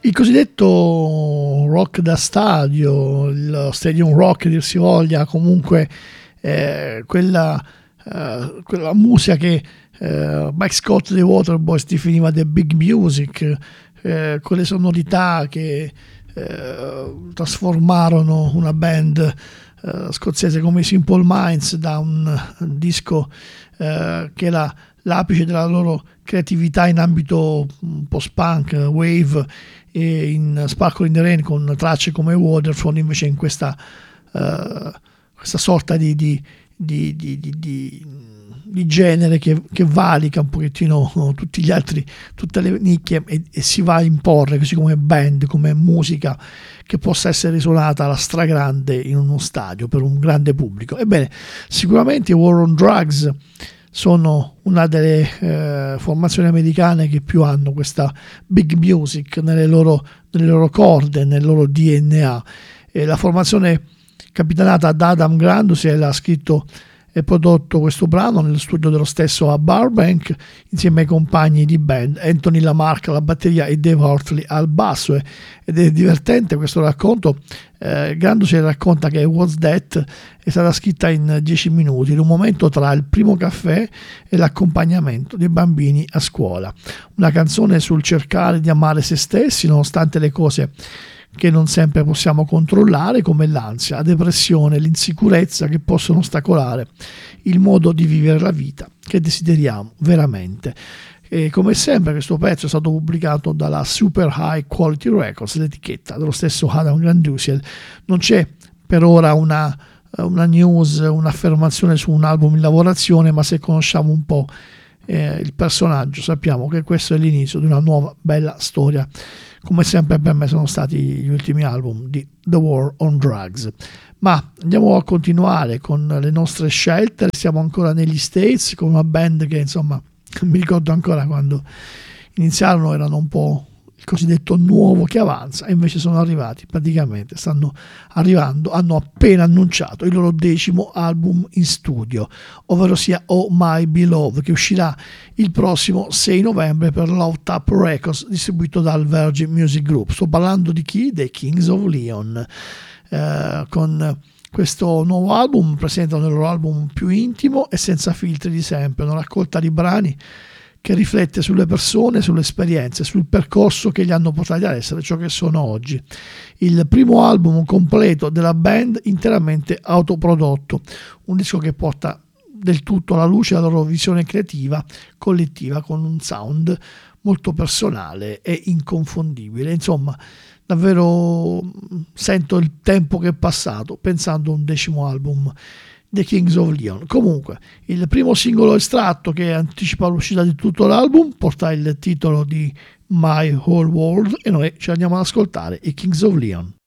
Il cosiddetto rock da stadio, il stadium rock dir si voglia, comunque quella musica che Mike Scott dei Waterboys definiva the big music, quelle sonorità che trasformarono una band scozzese come i Simple Minds da un disco che era l'apice della loro creatività in ambito post-punk, wave, e in Sparkle in the Rain con tracce come Waterfall, invece in questa sorta di genere che valica un pochettino tutti gli altri, tutte le nicchie, e si va a imporre così come band, come musica che possa essere risuonata alla stragrande in uno stadio per un grande pubblico. Ebbene, sicuramente i War on Drugs sono una delle formazioni americane che più hanno questa big music nelle loro corde, nel loro DNA. La formazione capitanata da Adam Grandusel ha scritto e prodotto questo brano nello studio dello stesso a Burbank insieme ai compagni di band Anthony Lamarck alla batteria e Dave Hartley al basso, ed è divertente questo racconto. Grandusel racconta che What's That è stata scritta in 10 minuti, in un momento tra il primo caffè e l'accompagnamento dei bambini a scuola, una canzone sul cercare di amare se stessi nonostante le cose che non sempre possiamo controllare, come l'ansia, la depressione, l'insicurezza, che possono ostacolare il modo di vivere la vita che desideriamo veramente. E come sempre questo pezzo è stato pubblicato dalla Super High Quality Records, l'etichetta dello stesso Adam Grandusel. Non c'è per ora una news, un'affermazione su un album in lavorazione, ma se conosciamo un po' il personaggio sappiamo che questo è l'inizio di una nuova bella storia, come sempre per me sono stati gli ultimi album di The War on Drugs. Ma andiamo a continuare con le nostre scelte. Siamo ancora negli States con una band che, insomma, mi ricordo ancora quando iniziarono, erano un po' il cosiddetto nuovo che avanza, e invece sono arrivati, praticamente stanno arrivando, hanno appena annunciato il loro 10° album in studio, ovvero sia Oh My Beloved, che uscirà il prossimo 6 novembre per Love Tap Records, distribuito dal Virgin Music Group. Sto parlando di chi? Dei Kings of Leon. Con questo nuovo album presentano il loro album più intimo e senza filtri di sempre, una raccolta di brani che riflette sulle persone, sulle esperienze, sul percorso che li hanno portati ad essere ciò che sono oggi. Il primo album completo della band, interamente autoprodotto, un disco che porta del tutto alla luce la loro visione creativa collettiva, con un sound molto personale e inconfondibile. Insomma, davvero sento il tempo che è passato pensando a un 10° album The Kings of Leon. Comunque, il primo singolo estratto, che anticipa l'uscita di tutto l'album, porta il titolo di My Whole World, e noi ci andiamo ad ascoltare i Kings of Leon.